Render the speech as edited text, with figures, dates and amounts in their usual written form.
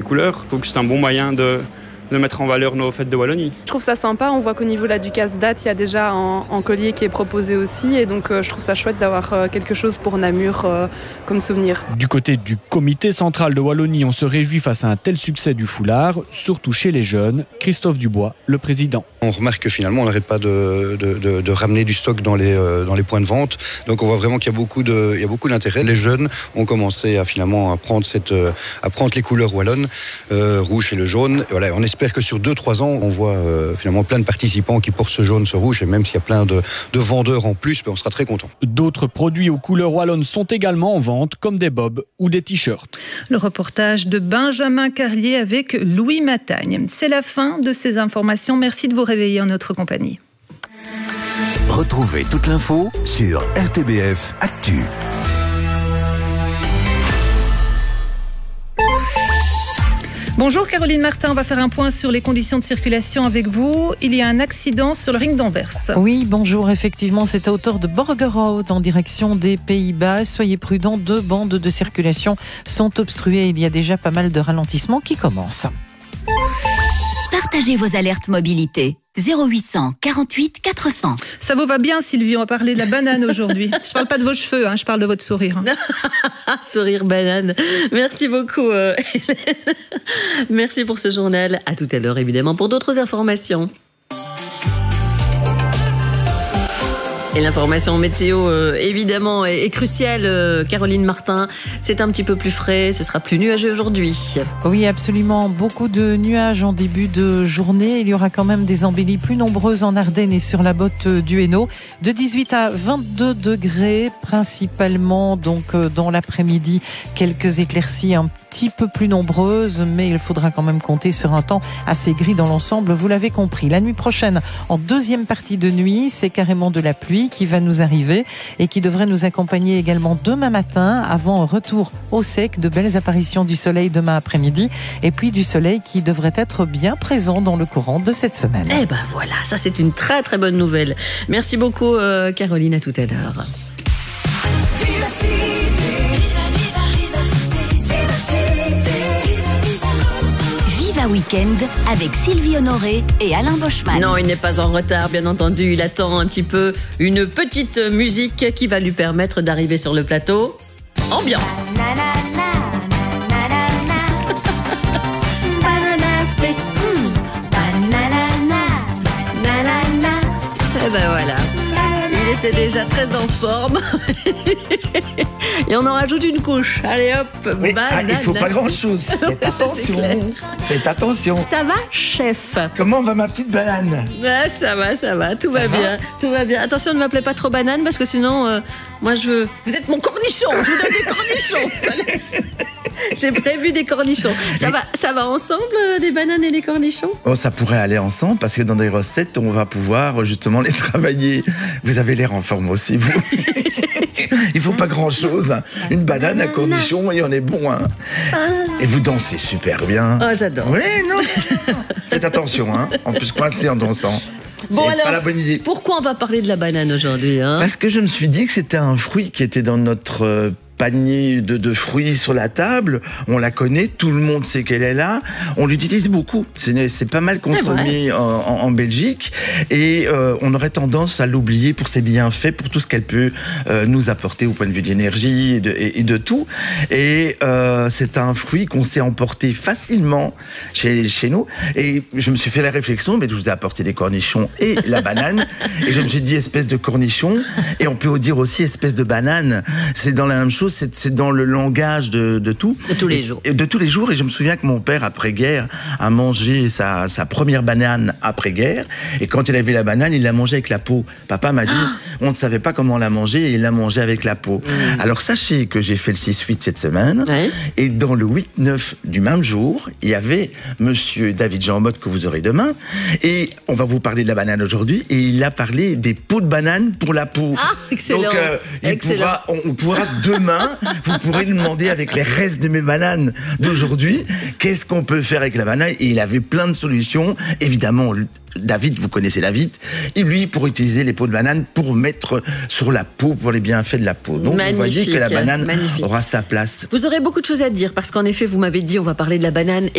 couleurs. Donc c'est un bon moyen de mettre en valeur nos fêtes de Wallonie. Je trouve ça sympa, on voit qu'au niveau là, du casse-date, il y a déjà un collier qui est proposé aussi et donc je trouve ça chouette d'avoir quelque chose pour Namur comme souvenir. Du côté du comité central de Wallonie, on se réjouit face à un tel succès du foulard, surtout chez les jeunes. Christophe Dubois, le président. On remarque que finalement on n'arrête pas de ramener du stock dans les points de vente, donc on voit vraiment qu'il y a beaucoup d'intérêt. Les jeunes ont commencé à finalement prendre les couleurs wallonnes, rouge et le jaune. Et voilà, on espère que sur 2-3 ans, on voit finalement plein de participants qui portent ce jaune, ce rouge, et même s'il y a plein de vendeurs en plus, on sera très content. D'autres produits aux couleurs wallonnes sont également en vente, comme des bobs ou des t-shirts. Le reportage de Benjamin Carlier avec Louis Matagne. C'est la fin de ces informations. Merci de vous réveiller en notre compagnie. Retrouvez toute l'info sur RTBF Actu. Bonjour Caroline Martin, on va faire un point sur les conditions de circulation avec vous. Il y a un accident sur le ring d'Anvers. Oui, bonjour, effectivement, c'est à hauteur de Borgerhout en direction des Pays-Bas. Soyez prudents, 2 bandes de circulation sont obstruées. Il y a déjà pas mal de ralentissements qui commencent. Partagez vos alertes mobilité. 0800 48 400. Ça vous va bien, Sylvie? On va parler de la banane aujourd'hui. Je parle pas de vos cheveux, je parle de votre sourire. Sourire banane. Merci beaucoup. Merci pour ce journal. À tout à l'heure, évidemment, pour d'autres informations. Et l'information météo, évidemment, est cruciale. Caroline Martin, c'est un petit peu plus frais, ce sera plus nuageux aujourd'hui. Oui, absolument. Beaucoup de nuages en début de journée. Il y aura quand même des embellies plus nombreuses en Ardennes et sur la botte du Hainaut. De 18 à 22 degrés, principalement donc dans l'après-midi. Quelques éclaircies un petit peu plus nombreuses, mais il faudra quand même compter sur un temps assez gris dans l'ensemble, vous l'avez compris. La nuit prochaine, en deuxième partie de nuit, c'est carrément de la pluie qui va nous arriver et qui devrait nous accompagner également demain matin avant un retour au sec, de belles apparitions du soleil demain après-midi et puis du soleil qui devrait être bien présent dans le courant de cette semaine. Eh ben voilà, ça c'est une très très bonne nouvelle. Merci beaucoup Caroline, à tout à l'heure. Week-end avec Sylvie Honoré et Alain Boschman. Non, il n'est pas en retard, bien entendu. Il attend un petit peu une petite musique qui va lui permettre d'arriver sur le plateau. Ambiance. Et ben voilà. Il était déjà très en forme. Et on en rajoute une couche. Allez hop, oui, il ne faut pas grand-chose. Faites attention. Faites attention. Ça va, chef? Comment va ma petite banane? Ouais, ça va. Tout va bien. Tout va bien. Attention, ne m'appelez pas trop banane parce que sinon, moi je veux... Vous êtes mon cornichon. Je vous donne des cornichons. J'ai prévu des cornichons. Ça va ensemble, des bananes et des cornichons? Oh, ça pourrait aller ensemble parce que dans des recettes, on va pouvoir justement les travailler. Vous avez l'air en forme aussi, vous. Il faut pas grand-chose. Une banane, un cornichon et on est bon. Hein. Et vous dansez super bien. Oh, j'adore. Oui, non. Faites attention, hein. On peut se coincer en dansant. Bon, c'est alors, pas la bonne idée. Pourquoi on va parler de la banane aujourd'hui, Parce que je me suis dit que c'était un fruit qui était dans notre panier de fruits sur la table. On la connaît, tout le monde sait qu'elle est là. On l'utilise beaucoup. C'est pas mal consommé en Belgique. Et on aurait tendance à l'oublier pour ses bienfaits, pour tout ce qu'elle peut nous apporter au point de vue d'énergie et de tout. Et c'est un fruit qu'on sait emporter facilement chez nous. Et je me suis fait la réflexion, mais je vous ai apporté des cornichons et la banane. Et je me suis dit espèce de cornichon. Et on peut dire aussi espèce de banane. C'est dans la même chose. C'est dans le langage de tout. De tous les jours. De tous les jours. Et je me souviens que mon père, après-guerre, a mangé sa première banane après-guerre. Et quand il avait la banane, il l'a mangée avec la peau. Papa m'a dit, on ne savait pas comment la manger et il l'a mangée avec la peau. Alors sachez que j'ai fait le 6-8 cette semaine. Ouais. Et dans le 8-9 du même jour, il y avait monsieur David Jean Motte que vous aurez demain. Et on va vous parler de la banane aujourd'hui. Et il a parlé des peaux de banane pour la peau. Ah, excellent. Donc, on pourra demain, vous pourrez lui demander avec les restes de mes bananes d'aujourd'hui, qu'est-ce qu'on peut faire avec la banane. Et il avait plein de solutions. Évidemment, David, vous connaissez David, et lui pour utiliser les peaux de banane pour mettre sur la peau, pour les bienfaits de la peau. Donc vous voyez que la banane aura sa place. Vous aurez beaucoup de choses à dire parce qu'en effet, vous m'avez dit on va parler de la banane